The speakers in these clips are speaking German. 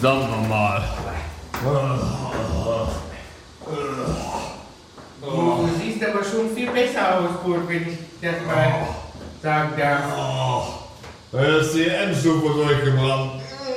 Verdammt nochmal. Du siehst aber schon viel besser aus, Kurt, wenn ich das mal sagen darf. Da ist die Endstufe durchgebrannt.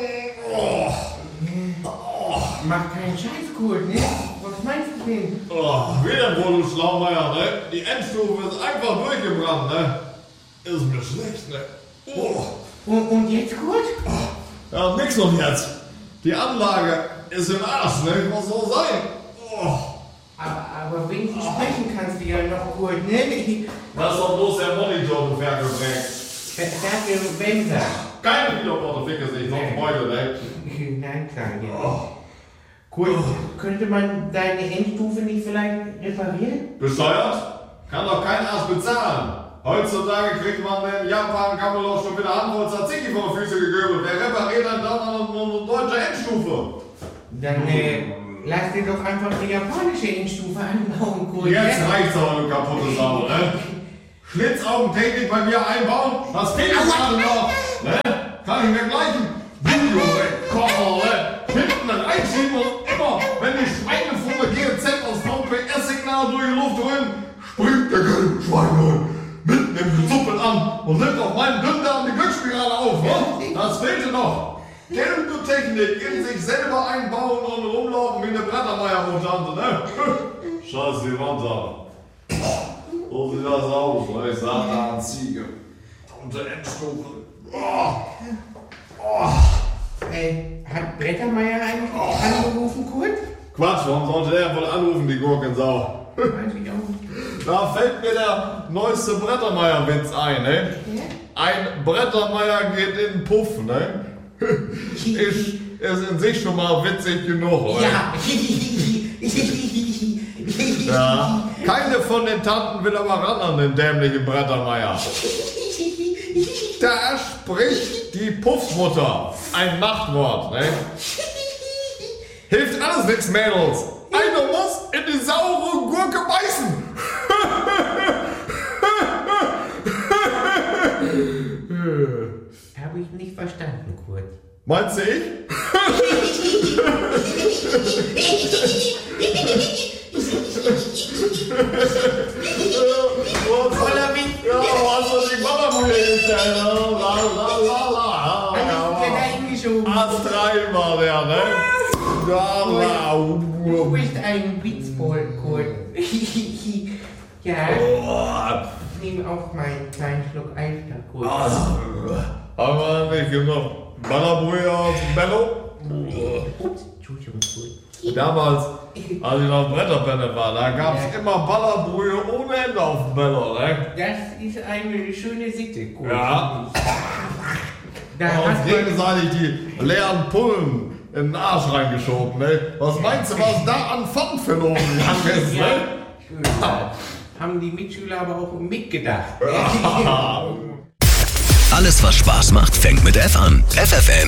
Mach keinen Scheiß, Kurt, ne? Was meinst du denn? Wie denn wohl, du Schlaumeier, ne? Die Endstufe ist einfach durchgebrannt, ne? Ist mir schlecht, ne? Und jetzt, Kurt? Ja, nix und jetzt. Die Anlage ist im Arsch, ne? Was soll sein? Aber wenigstens sprechen kannst du ja noch, Kurt, ne? Das ist doch bloß der Monitor, du Ferkelbreck. Wemser. Keine Wiederworte, Ficke sich, sonst Beute, ne? Nein, Kleine. Kurt, könnte man deine Endstufe nicht vielleicht reparieren? Besteuert? Kann doch kein Arsch bezahlen. Heutzutage kriegt man in Japan, kann man doch schon wieder Handvoll Tzatziki vor die Füße gegöbelt. Wer repariert dann eine deutsche Endstufe? Dann lass dir doch einfach die japanische Endstufe anbauen, Kurt. Jetzt reicht's aber, du kaputte Sau, ne? Schlitzaugentechnik bei mir einbauen, das geht gerade noch, ne? Kann ich mir gleich ein Video ne? Hinten reinschieben und immer, wenn die Schweinefunde GZ aus VPS-Signal durch die Luft holen, springt der gelbe Schweinehund mitten im Gezuppel an und nimmt auf meinen Dünndarm die Glücksspirale auf, ne? Das fehlte noch. Gelbe Technik in sich selber einbauen und rumlaufen wie eine Brettermeier-Mutante, ne? Scheiße, die Wand an. So sieht das aus, weil ich Satan-Ziege. Und der Endstufe. Hat Brettermeier eigentlich angerufen, Kurt? Quatsch, warum sollte der wohl anrufen, die Gurkensau? Weiß ich auch nicht. Da fällt mir der neueste Brettermeier-Witz ein, ne? Ein Brettermeier geht in den Puff, ne? Ist in sich schon mal witzig genug, oder? Ja. Ja. Keine von den Tanten will aber ran an den dämlichen Brettermeier. Da spricht die Puffmutter. Ein Machtwort, ne? Hilft alles nix, Mädels. Einer muss in die saure Gurke beißen. Habe ich nicht verstanden, Kurt. Meinst du ich? Voller Wind. Ja, hast du die Ballerbrühe hingestellt? Ast 3 war der, ne? Du bist ein Witzbold, Kurt. Ja. Ich nehme auch meinen kleinen Schluck Eis, Kurt. Haben wir nicht genug Ballerbrühe aus dem Bello? Entschuldigung, Kurt. Damals, als ich noch Bretterpenne war, da gab es immer Ballerbrühe ohne Ende auf dem Bello, ne? Das ist eine schöne Sitte, Kurt. Ja. Da Und hast du gegenseitig die leeren Pullen in den Arsch reingeschoben, ne? Was meinst du, was da an Pfand verloren gegangen ist, ne? Schön. Haben die Mitschüler aber auch mitgedacht. Alles, was Spaß macht, fängt mit F an. FFN